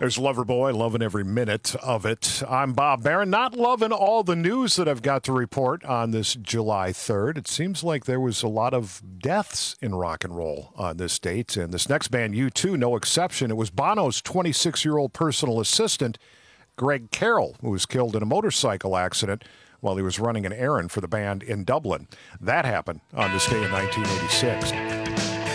There's Loverboy, loving every minute of it. I'm Bob Barron, not loving all the news that I've got to report on this July 3rd. It seems like there was a lot of deaths in rock and roll on this date, and this next band, U2, no exception. It was Bono's 26-year-old personal assistant, Greg Carroll, who was killed in a motorcycle accident while he was running an errand for the band in Dublin. That happened on this day in 1986.